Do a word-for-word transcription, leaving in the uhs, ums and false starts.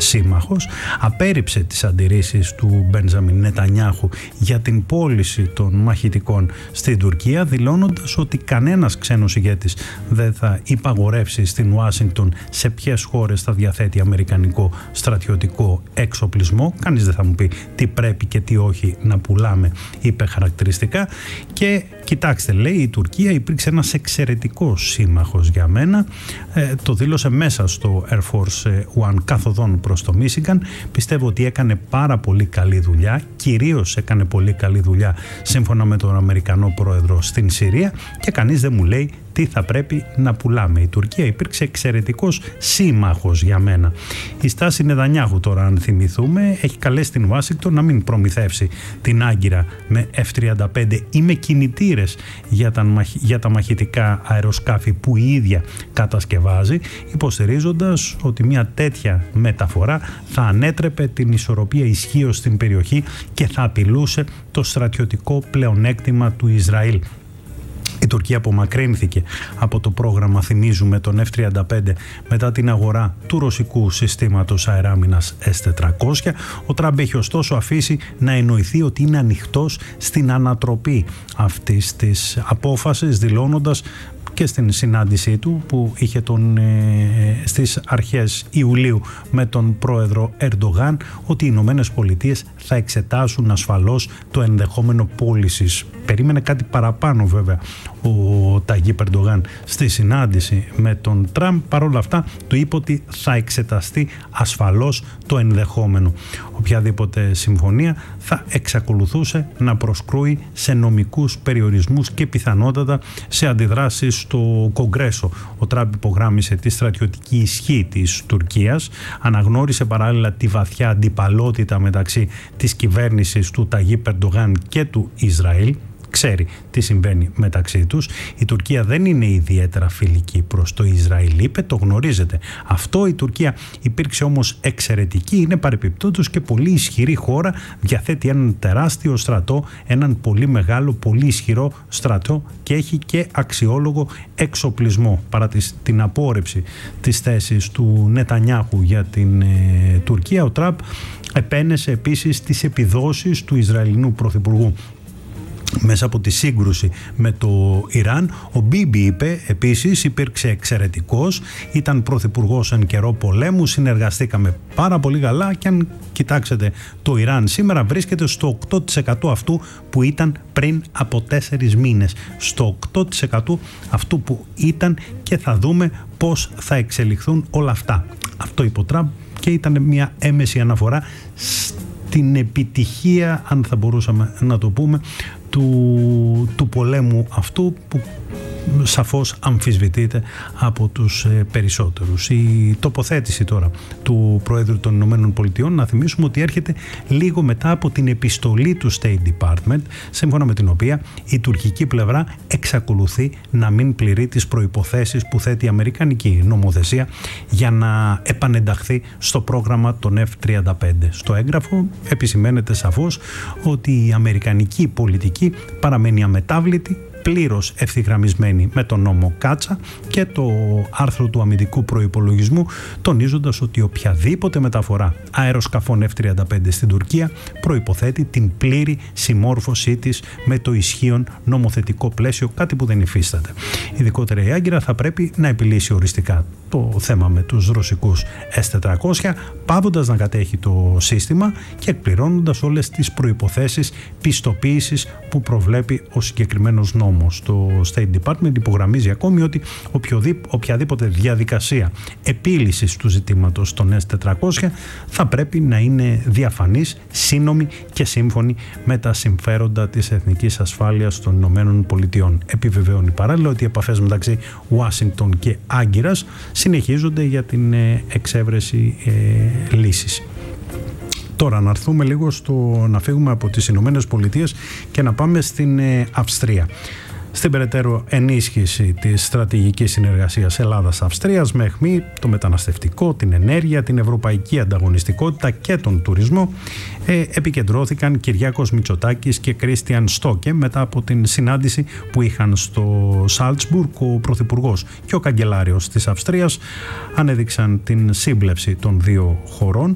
σύμμαχος, απέρριψε τις αντιρρήσεις του Μπενζαμίν Νετανιάχου για την πώληση των μαχητικών στην Τουρκία, δηλώνοντας ότι κανένας ξένος ηγέτης δεν θα υπαγορεύσει στην Ουάσιγκτον σε ποιες χώρες θα διαθέτει αμερικανικό στρατιωτικό εξοπλισμό. Κανείς δεν θα μου πει τι πρέπει και τι όχι να πουλάμε, είπε χαρακτηριστικά. Και κοιτάξτε, λέει, η Τουρκία υπήρξε ένας εξαιρετικός σύμμαχος για μένα. Ε, το δήλωσε μέσα στο Air Force One καθοδόν προς το Μίσιγκαν. Πιστεύω ότι έκανε πάρα πολύ καλή δουλειά, κυρίως έκανε πολύ καλή δουλειά σύμφωνα με τον Αμερικανό πρόεδρο στην Συρία, και κανείς δεν μου λέει τι θα πρέπει να πουλάμε. Η Τουρκία υπήρξε εξαιρετικός σύμμαχος για μένα. Η στάση Νετανιάχου τώρα, αν θυμηθούμε, έχει καλέσει την Ουάσιγκτον να μην προμηθεύσει την Άγκυρα με εφ τριάντα πέντε ή με κινητήρες για τα, για τα μαχητικά αεροσκάφη που η ίδια κατασκευάζει, υποστηρίζοντας ότι μια τέτοια μεταφορά θα ανέτρεπε την ισορροπία ισχύως στην περιοχή και θα απειλούσε το στρατιωτικό πλεονέκτημα του Ισραήλ. Η Τουρκία απομακρύνθηκε από το πρόγραμμα, θυμίζουμε, των εφ τριάντα πέντε μετά την αγορά του ρωσικού συστήματος αεράμινας ες τετρακόσια. Ο Τραμπ έχει ωστόσο αφήσει να εννοηθεί ότι είναι ανοιχτός στην ανατροπή αυτής της απόφασης, δηλώνοντας και στην συνάντησή του που είχε τον, ε, στις αρχές Ιουλίου με τον πρόεδρο Ερντογάν, ότι οι Ηνωμένες Πολιτείες θα εξετάσουν ασφαλώς το ενδεχόμενο πώλησης. Περίμενε κάτι παραπάνω βέβαια ο Ταγίπ Ερντογάν στη συνάντηση με τον Τραμπ. Παρ' όλα αυτά του είπε ότι θα εξεταστεί ασφαλώς το ενδεχόμενο. Οποιαδήποτε συμφωνία θα εξακολουθούσε να προσκρούει σε νομικούς περιορισμούς και πιθανότατα σε αντιδράσεις στο Κογκρέσο. Ο Τραμπ υπογράμμισε τη στρατιωτική ισχύ της Τουρκίας, αναγνώρισε παράλληλα τη βαθιά αντιπαλότητα μεταξύ της κυβέρνησης του Ταγίπ Ερντογάν και του Ισραήλ. Ξέρει τι συμβαίνει μεταξύ τους. Η Τουρκία δεν είναι ιδιαίτερα φιλική προς το Ισραήλ, είπε, το γνωρίζετε. Αυτό η Τουρκία υπήρξε όμως εξαιρετική, είναι παρεπιπτόντως και πολύ ισχυρή χώρα, διαθέτει έναν τεράστιο στρατό, έναν πολύ μεγάλο, πολύ ισχυρό στρατό και έχει και αξιόλογο εξοπλισμό. Παρά την απόρρεψη της θέσης του Νετανιάχου για την ε, Τουρκία, ο Τραμπ επένεσε επίσης τις επιδόσεις του Ισραηλινού πρωθυπουργού μέσα από τη σύγκρουση με το Ιράν. Ο Μπίμπι, είπε, επίσης υπήρξε εξαιρετικός, ήταν πρωθυπουργός εν καιρό πολέμου, συνεργαστήκαμε πάρα πολύ καλά και αν κοιτάξετε το Ιράν σήμερα βρίσκεται στο οκτώ τοις εκατό αυτού που ήταν πριν από τέσσερις μήνες. Στο οκτώ τοις εκατό αυτού που ήταν και θα δούμε πώς θα εξελιχθούν όλα αυτά. Αυτό είπε ο Τραμπ και ήταν μια έμεση αναφορά την επιτυχία, αν θα μπορούσαμε να το πούμε, του, του πολέμου αυτού που σαφώς αμφισβητείται από τους ε, περισσότερους. Η τοποθέτηση τώρα του Προέδρου των Ηνωμένων Πολιτειών, να θυμίσουμε ότι έρχεται λίγο μετά από την επιστολή του State Department, σύμφωνα με την οποία η τουρκική πλευρά εξακολουθεί να μην πληρεί τις προϋποθέσεις που θέτει η αμερικανική νομοθεσία για να επανενταχθεί στο πρόγραμμα των εφ τριάντα πέντε. Στο έγγραφο επισημαίνεται σαφώς ότι η αμερικανική πολιτική παραμένει αμετάβλητη, πλήρως ευθυγραμμισμένη με τον νόμο Κάτσα και το άρθρο του αμυντικού προϋπολογισμού, τονίζοντας ότι οποιαδήποτε μεταφορά αεροσκαφών εφ τριάντα πέντε στην Τουρκία προϋποθέτει την πλήρη συμμόρφωσή της με το ισχύον νομοθετικό πλαίσιο, κάτι που δεν υφίσταται. Ειδικότερα η Άγκυρα θα πρέπει να επιλύσει οριστικά το θέμα με τους ρωσικούς ες τετρακόσια, πάβοντας να κατέχει το σύστημα και εκπληρώνοντας όλες τις προϋποθέσεις πιστοποίησης που προβλέπει ο συγκεκριμένος νόμος. Το State Department υπογραμμίζει ακόμη ότι οποιαδήποτε διαδικασία επίλυσης του ζητήματος των ες τετρακόσια θα πρέπει να είναι διαφανής, σύνομη και σύμφωνη με τα συμφέροντα της εθνικής ασφάλειας των Ηνωμένων Πολιτειών. Επιβεβαιώνει παράλληλα ότι οι επαφές μεταξύ Ουάσιγκτον και Άγκυρας συνεχίζονται για την εξέβρεση ε, λύσης. Τώρα να έρθουμε λίγο στο να φύγουμε από τις Ηνωμένες Πολιτείες και να πάμε στην ε, Αυστρία. Στην περαιτέρω ενίσχυση της στρατηγικής συνεργασίας Ελλάδας-Αυστρίας με αιχμή το μεταναστευτικό, την ενέργεια, την ευρωπαϊκή ανταγωνιστικότητα και τον τουρισμό, ε, επικεντρώθηκαν Κυριάκος Μητσοτάκης και Κρίστιαν Στόκε μετά από την συνάντηση που είχαν στο Σάλτσμπουργκ. Ο Πρωθυπουργός και ο Καγκελάριος της Αυστρίας ανέδειξαν την σύμπλευση των δύο χωρών